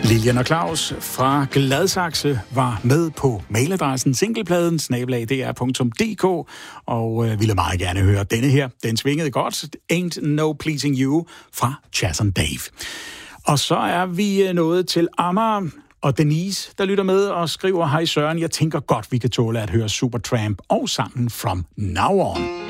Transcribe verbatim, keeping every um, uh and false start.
Lilian og Claus fra Gladsaxe var med på mailadressen singlepladen snabel-a d r punktum d k og øh, ville meget gerne høre denne her. Den svingede godt. Ain't No Pleasing You fra Chas and Dave. Og så er vi nået til Amager og Denise, der lytter med og skriver: Hej Søren, jeg tænker godt, vi kan tåle at høre Supertramp og sangen From Now On.